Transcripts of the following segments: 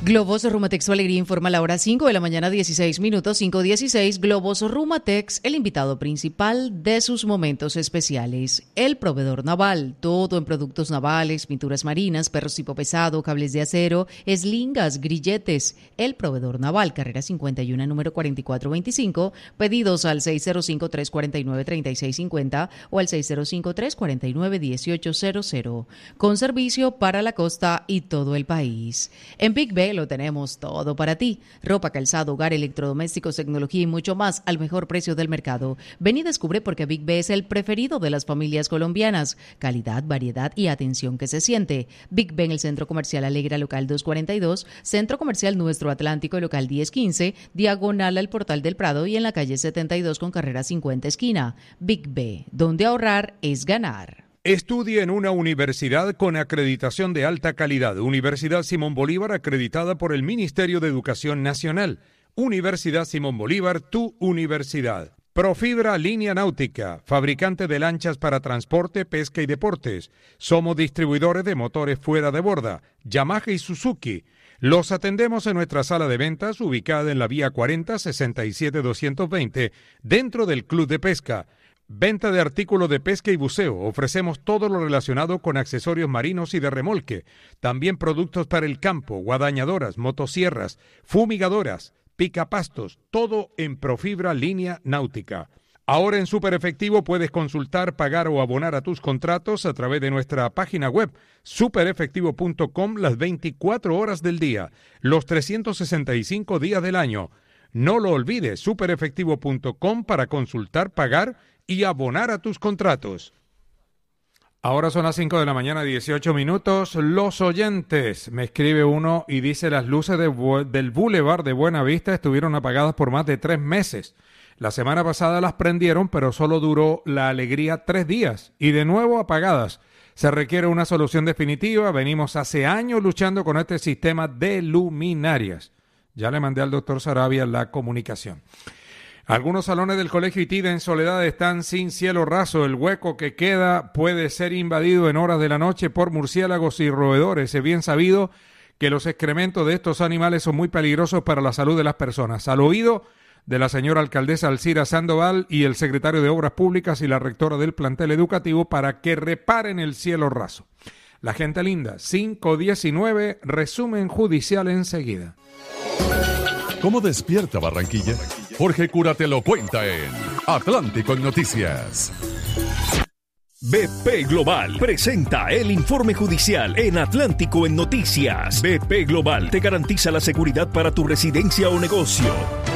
Globos Rumatex su alegría informa a la hora 5 de la mañana, 16 minutos, 5:16. Globos Rumatex, el invitado principal de sus momentos especiales. El proveedor naval, todo en productos navales, pinturas marinas, perros tipo pesado, cables de acero, eslingas, grilletes. El proveedor naval, carrera 51, número 4425. Pedidos al 605-349-3650 o al 605-349-1800. Con servicio para la costa y todo el país. En Big B lo tenemos todo para ti. Ropa, calzado, hogar, electrodomésticos, tecnología y mucho más al mejor precio del mercado. Ven y descubre por qué Big B es el preferido de las familias colombianas. Calidad, variedad y atención que se siente. Big B en el Centro Comercial Alegra, local 242, Centro Comercial Nuestro Atlántico, local 1015, diagonal al Portal del Prado y en la calle 72 con carrera 50 esquina. Big B, donde ahorrar es ganar. Estudie en una universidad con acreditación de alta calidad. Universidad Simón Bolívar, acreditada por el Ministerio de Educación Nacional. Universidad Simón Bolívar, tu universidad. Profibra Línea Náutica, fabricante de lanchas para transporte, pesca y deportes. Somos distribuidores de motores fuera de borda, Yamaha y Suzuki. Los atendemos en nuestra sala de ventas, ubicada en la vía 40 67 220, dentro del Club de Pesca. Venta de artículos de pesca y buceo. Ofrecemos todo lo relacionado con accesorios marinos y de remolque. También productos para el campo, guadañadoras, motosierras, fumigadoras, picapastos, todo en Profibra Línea Náutica. Ahora en Super Efectivo puedes consultar, pagar o abonar a tus contratos a través de nuestra página web superefectivo.com las 24 horas del día, los 365 días del año. No lo olvides, superefectivo.com para consultar, pagar y abonar a tus contratos. Ahora son las 5 de la mañana, 18 minutos. Los oyentes, me escribe uno y dice: las luces del Boulevard de Buenavista estuvieron apagadas por más de 3 meses. La semana pasada las prendieron, pero solo duró la alegría 3 días y de nuevo apagadas. Se requiere una solución definitiva. Venimos hace años luchando con este sistema de luminarias. Ya le mandé al doctor Sarabia la comunicación. Algunos salones del Colegio Itida en Soledad están sin cielo raso. El hueco que queda puede ser invadido en horas de la noche por murciélagos y roedores. Es bien sabido que los excrementos de estos animales son muy peligrosos para la salud de las personas. Al oído de la señora alcaldesa Alcira Sandoval y el secretario de Obras Públicas y la rectora del plantel educativo para que reparen el cielo raso. La gente linda, 519, resumen judicial enseguida. ¿Cómo despierta Barranquilla? Jorge Cura te lo cuenta en Atlántico en Noticias. BP Global presenta el informe judicial en Atlántico en Noticias. BP Global te garantiza la seguridad para tu residencia o negocio.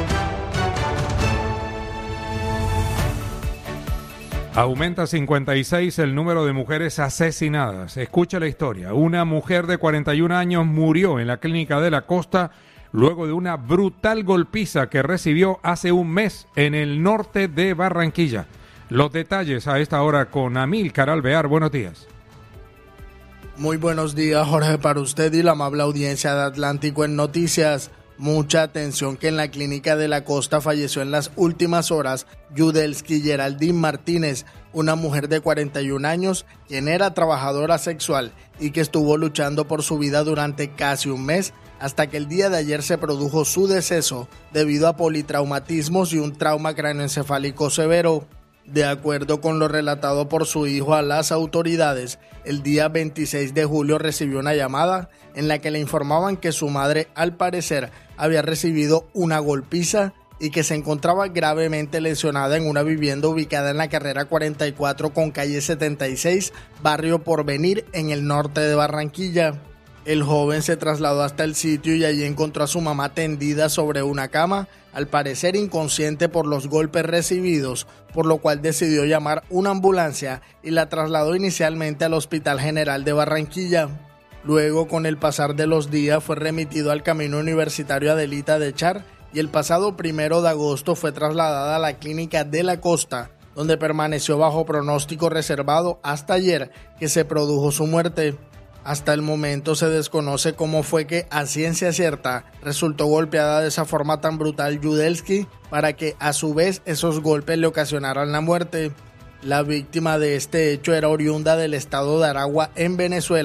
Aumenta 56 el número de mujeres asesinadas. Escucha la historia. Una mujer de 41 años murió en la clínica de la Costa luego de una brutal golpiza que recibió hace un mes en el norte de Barranquilla. Los detalles a esta hora con Amílcar Alvear. Buenos días. Muy buenos días, Jorge, para usted y la amable audiencia de Atlántico en Noticias. Mucha atención que en la clínica de la Costa falleció en las últimas horas Yudelski Geraldine Martínez, una mujer de 41 años, quien era trabajadora sexual y que estuvo luchando por su vida durante casi un mes, hasta que el día de ayer se produjo su deceso debido a politraumatismos y un trauma cráneoencefálico severo. De acuerdo con lo relatado por su hijo a las autoridades, el día 26 de julio recibió una llamada en la que le informaban que su madre, al parecer, había recibido una golpiza y que se encontraba gravemente lesionada en una vivienda ubicada en la carrera 44 con calle 76, barrio Porvenir, en el norte de Barranquilla. El joven se trasladó hasta el sitio y allí encontró a su mamá tendida sobre una cama, al parecer inconsciente por los golpes recibidos, por lo cual decidió llamar una ambulancia y la trasladó inicialmente al Hospital General de Barranquilla. Luego, con el pasar de los días, fue remitido al Camino Universitario Adelita de Char y el pasado 1 de agosto fue trasladada a la Clínica de la Costa, donde permaneció bajo pronóstico reservado hasta ayer que se produjo su muerte. Hasta el momento se desconoce cómo fue que, a ciencia cierta, resultó golpeada de esa forma tan brutal Yudelski para que, a su vez, esos golpes le ocasionaran la muerte. La víctima de este hecho era oriunda del estado de Aragua, en Venezuela,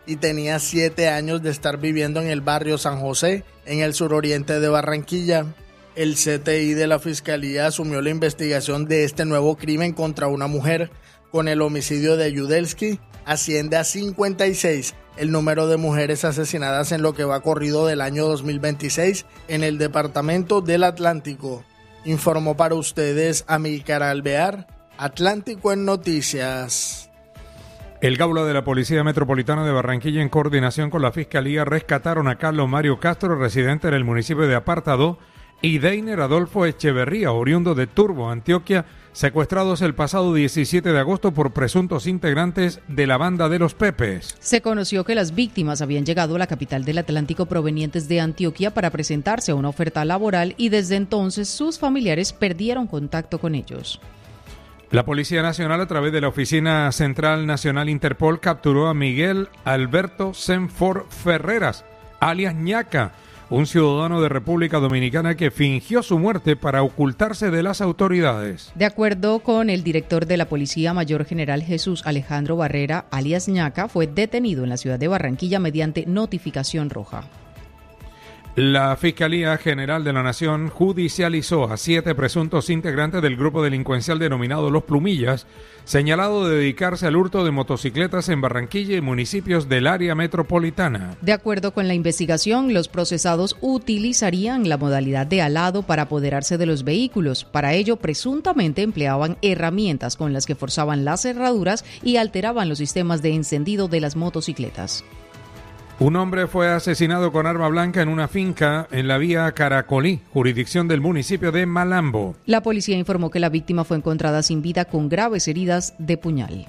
y tenía 7 años de estar viviendo en el barrio San José, en el suroriente de Barranquilla. El CTI de la Fiscalía asumió la investigación de este nuevo crimen contra una mujer. Con el homicidio de Yudelski, asciende a 56 el número de mujeres asesinadas en lo que va corrido del año 2026 en el departamento del Atlántico. Informó para ustedes Amílcar Alvear, Atlántico en Noticias. El Gaula de la Policía Metropolitana de Barranquilla, en coordinación con la Fiscalía, rescataron a Carlos Mario Castro, residente en el municipio de Apartadó, y Deiner Adolfo Echeverría, oriundo de Turbo, Antioquia, secuestrados el pasado 17 de agosto por presuntos integrantes de la banda de los Pepes. Se conoció que las víctimas habían llegado a la capital del Atlántico provenientes de Antioquia para presentarse a una oferta laboral y desde entonces sus familiares perdieron contacto con ellos. La Policía Nacional, a través de la Oficina Central Nacional Interpol, capturó a Miguel Alberto Senfor Ferreras, alias Ñaca, un ciudadano de República Dominicana que fingió su muerte para ocultarse de las autoridades. De acuerdo con el director de la Policía Mayor General Jesús Alejandro Barrera, alias Ñaca, fue detenido en la ciudad de Barranquilla mediante notificación roja. La Fiscalía General de la Nación judicializó a 7 presuntos integrantes del grupo delincuencial denominado Los Plumillas, señalado de dedicarse al hurto de motocicletas en Barranquilla y municipios del área metropolitana. De acuerdo con la investigación, los procesados utilizarían la modalidad de alado para apoderarse de los vehículos. Para ello, presuntamente empleaban herramientas con las que forzaban las cerraduras y alteraban los sistemas de encendido de las motocicletas. Un hombre fue asesinado con arma blanca en una finca en la vía Caracolí, jurisdicción del municipio de Malambo. La policía informó que la víctima fue encontrada sin vida con graves heridas de puñal.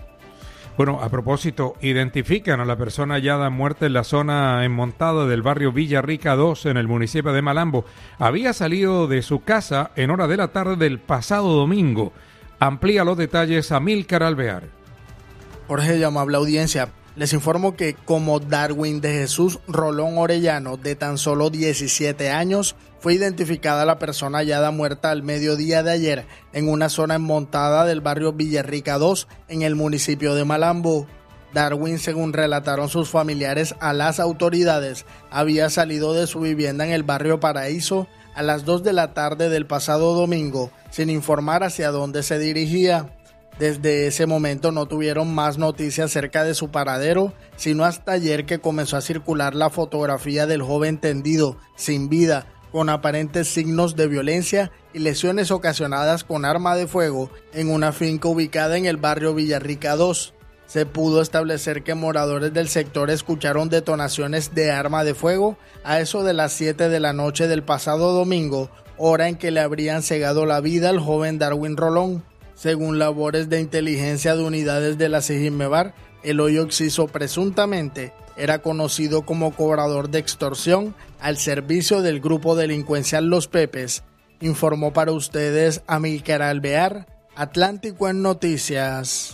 Bueno, a propósito, identifican a la persona hallada muerta en la zona enmontada del barrio Villarrica 2 en el municipio de Malambo. Había salido de su casa en hora de la tarde del pasado domingo. Amplía los detalles Amílcar Alvear. Jorge, llamable audiencia. Les informo que como Darwin de Jesús Rolón Orellano, de tan solo 17 años, fue identificada la persona hallada muerta al mediodía de ayer en una zona enmontada del barrio Villarrica 2 en el municipio de Malambo. Darwin, según relataron sus familiares a las autoridades, había salido de su vivienda en el barrio Paraíso a las 2 de la tarde del pasado domingo, sin informar hacia dónde se dirigía. Desde ese momento no tuvieron más noticias acerca de su paradero, sino hasta ayer que comenzó a circular la fotografía del joven tendido, sin vida, con aparentes signos de violencia y lesiones ocasionadas con arma de fuego en una finca ubicada en el barrio Villarrica 2. Se pudo establecer que moradores del sector escucharon detonaciones de arma de fuego a eso de las 7 de la noche del pasado domingo, hora en que le habrían cegado la vida al joven Darwin Rolón. Según labores de inteligencia de unidades de la Sigimebar, el hoyo occiso presuntamente era conocido como cobrador de extorsión al servicio del grupo delincuencial Los Pepes. Informó para ustedes Amílcar Alvear, Atlántico en Noticias.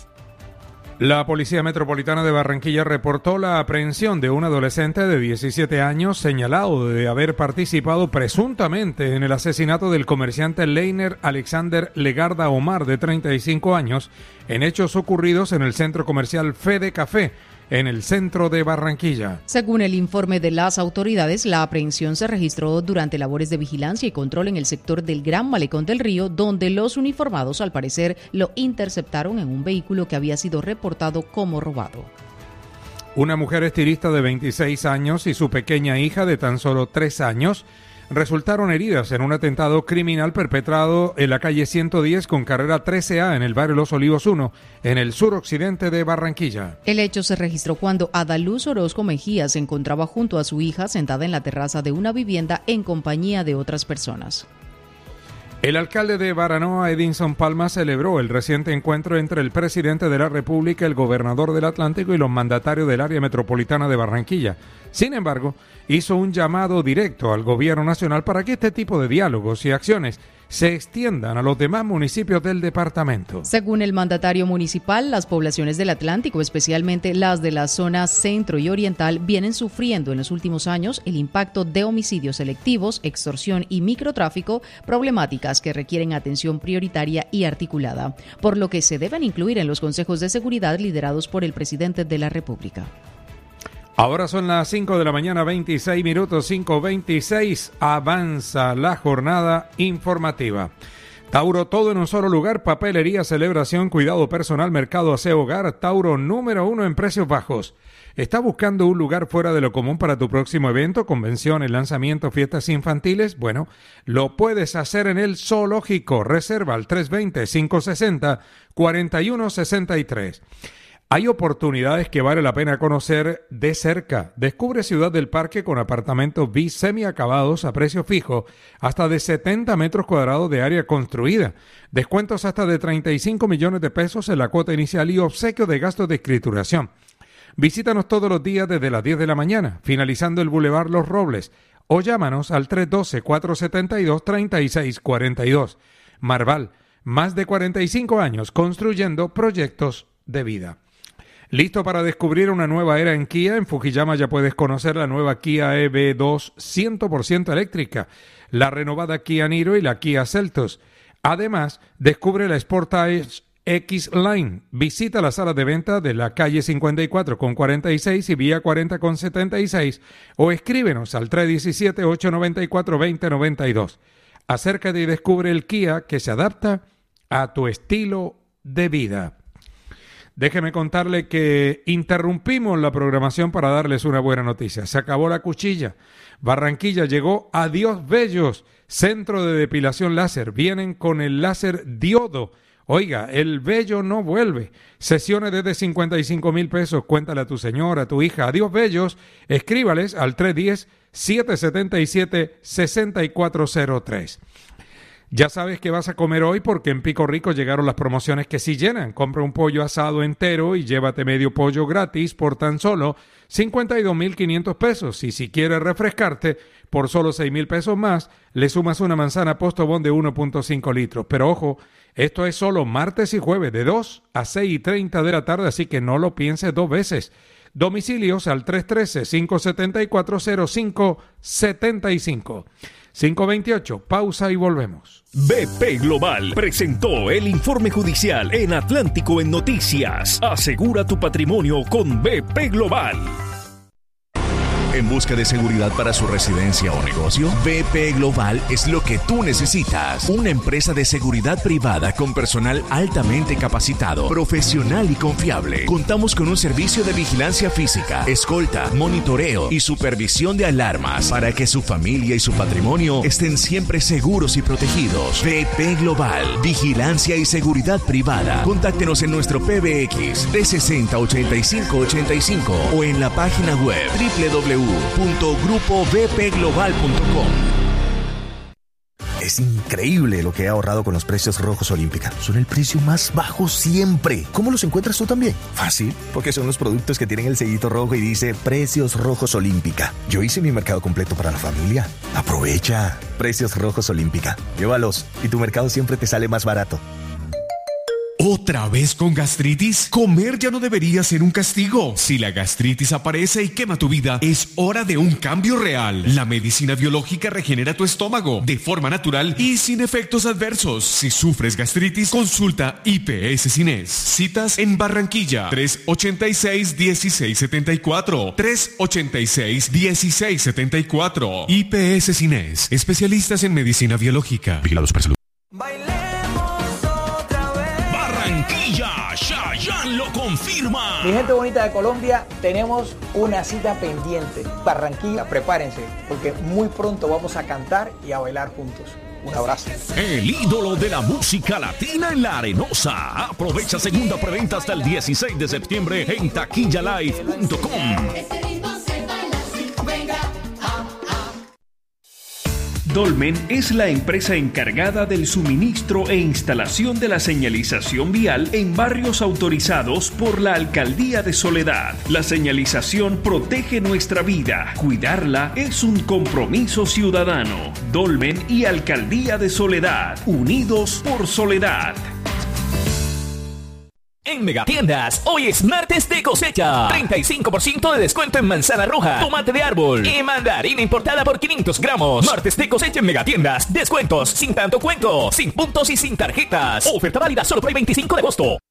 La Policía Metropolitana de Barranquilla reportó la aprehensión de un adolescente de 17 años señalado de haber participado presuntamente en el asesinato del comerciante Leiner Alexander Legarda Omar, de 35 años, en hechos ocurridos en el centro comercial Fede Café, en el centro de Barranquilla. Según el informe de las autoridades, la aprehensión se registró durante labores de vigilancia y control en el sector del Gran Malecón del Río, donde los uniformados al parecer lo interceptaron en un vehículo que había sido reportado como robado. Una mujer estilista de 26 años y su pequeña hija de tan solo 3 años resultaron heridas en un atentado criminal perpetrado en la calle 110 con carrera 13A en el barrio Los Olivos 1, en el suroccidente de Barranquilla. El hecho se registró cuando Adaluz Orozco Mejía se encontraba junto a su hija sentada en la terraza de una vivienda en compañía de otras personas. El alcalde de Baranoa, Edinson Palma, celebró el reciente encuentro entre el presidente de la República, el gobernador del Atlántico y los mandatarios del área metropolitana de Barranquilla. Sin embargo, hizo un llamado directo al gobierno nacional para que este tipo de diálogos y acciones se extiendan a los demás municipios del departamento. Según el mandatario municipal, las poblaciones del Atlántico, especialmente las de la zona centro y oriental, vienen sufriendo en los últimos años el impacto de homicidios selectivos, extorsión y microtráfico, problemáticas que requieren atención prioritaria y articulada, por lo que se deben incluir en los consejos de seguridad liderados por el presidente de la República. Ahora son las 5 de la mañana, 26 minutos, 5:26. Avanza la jornada informativa. Tauro, todo en un solo lugar: papelería, celebración, cuidado personal, mercado, aseo, hogar. Tauro, número 1 en precios bajos. ¿Estás buscando un lugar fuera de lo común para tu próximo evento, convenciones, lanzamientos, fiestas infantiles? Bueno, lo puedes hacer en el Zoológico. Reserva al 320-560-4163. Hay oportunidades que vale la pena conocer de cerca. Descubre Ciudad del Parque con apartamentos bis semiacabados a precio fijo, hasta de 70 metros cuadrados de área construida. Descuentos hasta de 35 millones de pesos en la cuota inicial y obsequio de gastos de escrituración. Visítanos todos los días desde las 10 de la mañana, finalizando el Boulevard Los Robles, o llámanos al 312-472-3642. Marval, más de 45 años construyendo proyectos de vida. ¿Listo para descubrir una nueva era en Kia? En Fujiyama ya puedes conocer la nueva Kia EV2 100% eléctrica, la renovada Kia Niro y la Kia Seltos. Además, descubre la Sportage X-Line. Visita la sala de venta de la calle 54 con 46 y vía 40 con 76 o escríbenos al 317-894-2092. Acércate y descubre el Kia que se adapta a tu estilo de vida. Déjeme contarle que interrumpimos la programación para darles una buena noticia. Se acabó la cuchilla. Barranquilla llegó a Dios Bellos, centro de depilación láser. Vienen con el láser diodo. Oiga, el vello no vuelve. Sesiones desde 55,000 pesos. Cuéntale a tu señora, a tu hija. Adiós Bellos. Escríbales al 310-777-6403. Ya sabes qué vas a comer hoy porque en Pico Rico llegaron las promociones que sí llenan. Compra un pollo asado entero y llévate medio pollo gratis por tan solo 52,500 pesos. Y si quieres refrescarte, por solo 6,000 pesos más, le sumas una manzana Postobón de 1.5 litros. Pero ojo, esto es solo martes y jueves de 2 a 6:30 de la tarde, así que no lo pienses dos veces. Domicilios al 313-574-0575. 5:28, pausa y volvemos. BP Global presentó el informe judicial en Atlántico en Noticias. Asegura tu patrimonio con BP Global. ¿En busca de seguridad para su residencia o negocio? BP Global es lo que tú necesitas. Una empresa de seguridad privada con personal altamente capacitado, profesional y confiable. Contamos con un servicio de vigilancia física, escolta, monitoreo y supervisión de alarmas para que su familia y su patrimonio estén siempre seguros y protegidos. BP Global, vigilancia y seguridad privada. Contáctenos en nuestro PBX 360-8585 o en la página web www.grupobpglobal.com. Es increíble lo que he ahorrado con los precios rojos Olímpica. Son el precio más bajo siempre. ¿Cómo los encuentras tú también? Fácil, porque son los productos que tienen el sellito rojo y dice Precios Rojos Olímpica. Yo hice mi mercado completo para la familia. Aprovecha. Precios Rojos Olímpica. Llévalos y tu mercado siempre te sale más barato. ¿Otra vez con gastritis? Comer ya no debería ser un castigo. Si la gastritis aparece y quema tu vida, es hora de un cambio real. La medicina biológica regenera tu estómago de forma natural y sin efectos adversos. Si sufres gastritis, consulta IPS Cines. Citas en Barranquilla, 386-1674. 386-1674. IPS Cines, especialistas en medicina biológica. Vigilados por salud. Chayanne lo confirma. Mi gente bonita de Colombia, tenemos una cita pendiente. Barranquilla, prepárense, porque muy pronto vamos a cantar y a bailar juntos. Un abrazo. El ídolo de la música latina en La Arenosa. Aprovecha segunda preventa hasta el 16 de septiembre en taquillalive.com. Dolmen es la empresa encargada del suministro e instalación de la señalización vial en barrios autorizados por la Alcaldía de Soledad. La señalización protege nuestra vida. Cuidarla es un compromiso ciudadano. Dolmen y Alcaldía de Soledad, unidos por Soledad. En Megatiendas, hoy es martes de cosecha. 35% de descuento en manzana roja, tomate de árbol y mandarina importada por 500 gramos. Martes de cosecha en Megatiendas. Descuentos sin tanto cuento, sin puntos y sin tarjetas. Oferta válida solo por el 25 de agosto.